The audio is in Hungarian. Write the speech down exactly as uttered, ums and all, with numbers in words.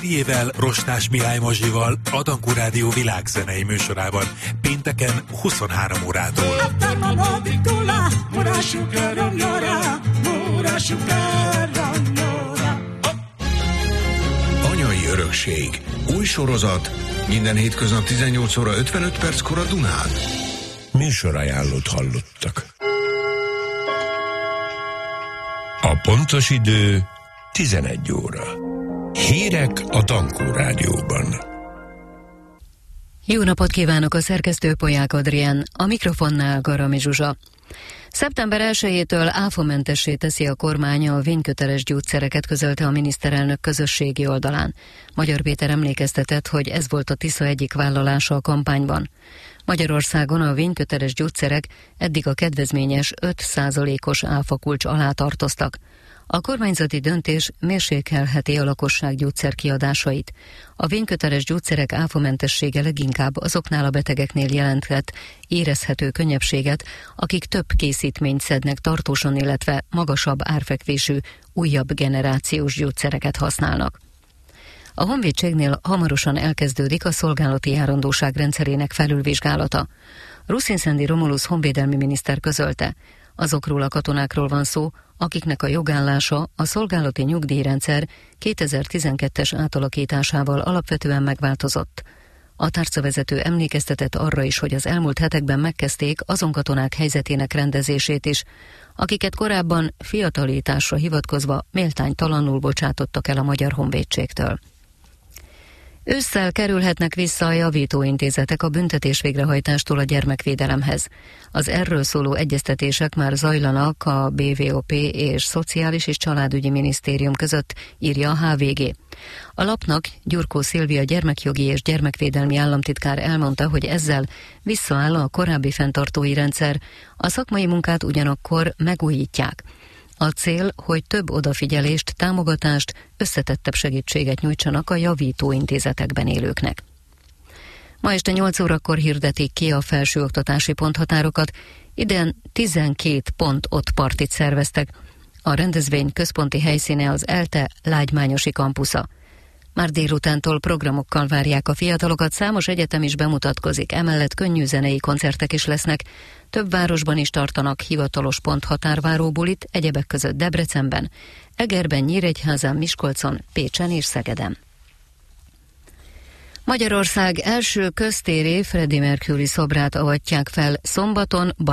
Jével, Rostás Mihály Mazsival a Dankó Rádió világzenei műsorában pénteken huszonhárom órától. Anyai örökség. Új sorozat. Minden hétköznap tizennyolc óra ötvenöt perckor a Dunán. Műsorajánlót hallottak. A pontos idő tizenegy óra. Hírek a Dankó Rádióban. Jó napot kívánok, a szerkesztő Polyák Adrián, a mikrofonnál Garami Zsuzsa. szeptember elsejétől áfamentessé teszi a kormány a vényköteles gyógyszereket, közölte a miniszterelnök közösségi oldalán. Magyar Péter emlékeztetett, hogy ez volt a Tisza egyik vállalása a kampányban. Magyarországon a vényköteles gyógyszerek eddig a kedvezményes öt százalékos áfakulcs alá tartoztak. A kormányzati döntés mérsékelheti a lakosság gyógyszerkiadásait. A vényköteles gyógyszerek áfamentessége leginkább azoknál a betegeknél jelenthet érezhető könnyebbséget, akik több készítményt szednek tartósan, illetve magasabb árfekvésű, újabb generációs gyógyszereket használnak. A honvédségnél hamarosan elkezdődik a szolgálati járandóság rendszerének felülvizsgálata. Ruszin-Szendi Romulusz honvédelmi miniszter közölte, azokról a katonákról van szó, akiknek a jogállása a szolgálati nyugdíjrendszer kétezer-tizenkettes átalakításával alapvetően megváltozott. A tárcavezető emlékeztetett arra is, hogy az elmúlt hetekben megkezdték azon katonák helyzetének rendezését is, akiket korábban fiatalításra hivatkozva méltánytalanul bocsátottak el a Magyar Honvédségtől. Ősszel kerülhetnek vissza a javítóintézetek a büntetés végrehajtástól a gyermekvédelemhez. Az erről szóló egyeztetések már zajlanak a bé vé o pé és Szociális és Családügyi Minisztérium között, írja a há vé gé. A lapnak Gyurkó Szilvia gyermekjogi és gyermekvédelmi államtitkár elmondta, hogy ezzel visszaáll a korábbi fenntartói rendszer, a szakmai munkát ugyanakkor megújítják. A cél, hogy több odafigyelést, támogatást, összetettebb segítséget nyújtsanak a javítóintézetekben élőknek. Ma este nyolc órakor hirdetik ki a felsőoktatási ponthatárokat, idén tizenkét pont ott partit szerveztek. A rendezvény központi helyszíne az ELTE lágymányosi kampusza. Már délutántól programokkal várják a fiatalokat, számos egyetem is bemutatkozik, emellett könnyű zenei koncertek is lesznek. Több városban is tartanak hivatalos ponthatárváró bulit, egyebek között Debrecenben, Egerben, Nyíregyházán, Miskolcon, Pécsen és Szegeden. Magyarország első köztéri Freddie Mercury szobrát avatják fel szombaton